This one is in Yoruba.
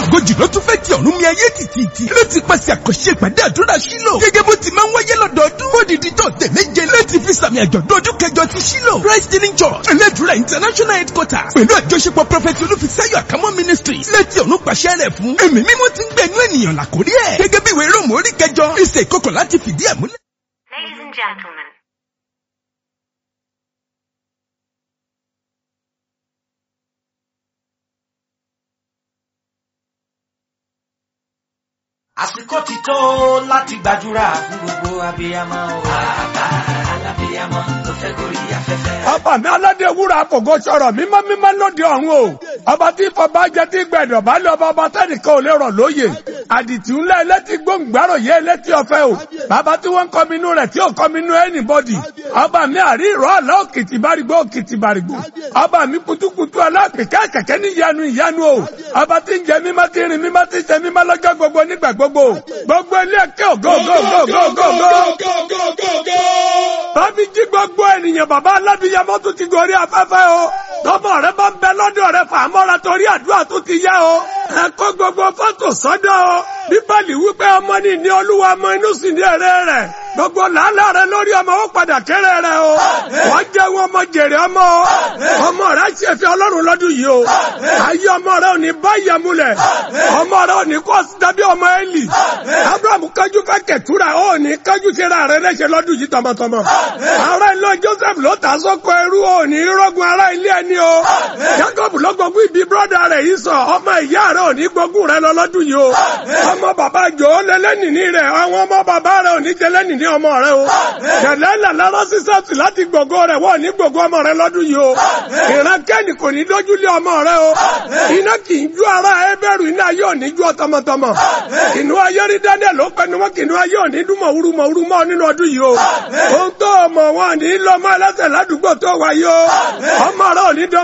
ògojì ló tún fẹ́ ti ọ̀run mi ayé tìtìtì láti pàṣẹ àkànṣe ìpàdé àdúrà Ṣílò gẹ́gẹ́ bó ti máa ń wáyé lọ́dọọdún fódìdí tọ̀sẹ̀ méje láti fi sàmì àjọ̀dún ọdún kẹjọ ti Ṣílò Christ Healing Church ẹlẹ́dùrà international headquarters pẹ̀lú àjọṣepọ̀ Prophet Olúfisáyọ̀ Àkámọ́ Ministries láti ọ̀run pàṣẹ rẹ̀ fún ẹ̀mí mímọ́ tí ń gbẹ̀nú ènìyàn làkórí ẹ̀ gẹ́gẹ́ bí ìwé Róòmù orí kẹjọ ìṣe ìkọkọ̀ láti fìdí ẹ̀ múlẹ̀. Ladies and gentlemen. Àsìkò ti tó láti gbàdúrà fún gbogbo abiyamọ o. Bàbá alábiyamọ ló fẹ́ gorí afẹ́fẹ́. Ọba mi aládé wúrà àpògò sọ̀rọ̀ mímọ́ lóde ọ̀run o. Ọba tí fọba jẹ tí gbẹ̀dọ̀ bá lé ọba tẹ́nìkan ò lè rọ̀ lóye. Àdìtì ńlá ẹlẹ́tì gbòǹgbàrò yẹ ẹlẹ́tì ọ̀fẹ́ o. Bàbá tí wọ́n ń kọminú rẹ̀ tí ò kọminú anybody. Ọba mi àrí ìrọ̀ àlọ́ òkìtì bàrìgbò. Ọba mi kutukutu alápèké kẹ̀kẹ́ ní ìyanu o. Ọba tí ń jẹ mímọ́ tí ń rìn mímọ́ tí ń jẹ mímọ́ lọ́jọ́ gbogbo nígbà gbogbo ilé ẹ̀kẹ́ ògo. Bábí jí gbogbo ènìyàn bàbá alábíyamọ tún ti gorí afẹ́fẹ́ o. Tọ́mọ rẹ bá ń bẹ lọ́dọ̀ rẹ fàmọ́ra torí àdúrà tó ti yá o. Ẹ kó gbogbo fọ́tò sọ́dọ̀ o. Bíbélì wípé ọmọ ní ní Olúwa ọmọ inú sì ní èrè rẹ̀. Gbogbo làálàá rẹ lórí ọmọ ó padà kéré rẹ o. Wọ́n jẹ́ wọn ọmọ jèrè ọmọ o. Ọmọ rẹ ṣe fi Ọlọ́run lọ́dún yìí o. Ayé ọmọ rẹ ò ní bá ìyàmúlẹ̀. Ọmọ rẹ ò ní kó dábí ọmọ Élì. Abraham kájú fẹ́ kẹ̀túrà ó ní kájú síra rẹ lẹ́sẹ̀ lọ́dún yìí tọmọtọmọ. Ará ilé Joseph ló ta sóko ẹrú ò ní rọ́gùn ará ilé ẹni o. Jacob ló gbógun ibi brọ́dà rẹ̀ yìí sọ ọmọ ìyá rẹ̀ ò ní gbógun rẹ̀ lọ lọ́dún yìí o. Ọmọ bàbá jò ó lẹ́lẹ́nìní rẹ̀ àwọn ọmọ bàbá rẹ̀ ò ní jẹ lẹ́nìní ọmọ rẹ̀ o. Tẹ̀lẹ́ là lára sísẹ́sì láti gbogbo rẹ̀ wọ́n ní gbogbo ọmọ rẹ̀ lọ́dún yìí o. Ìran kẹ́ni kò ní dójúlé ọmọ rẹ̀ o. Iná kì í ju ara ẹbẹ̀rù iná yóò ní ju ọtọmọtọmọ. Kìnú ayé rí Daniel ló pẹnu mọ́ kìnú ayé ò ní dún mọ̀wúrúmọ̀ nínú ọdún yìí o. Ohun tó ọmọ wọn ní lọ́mọ ẹlẹ́sẹ̀ ládùúgbò tó wáyé o. Ọmọ rẹ̀ ò ní dán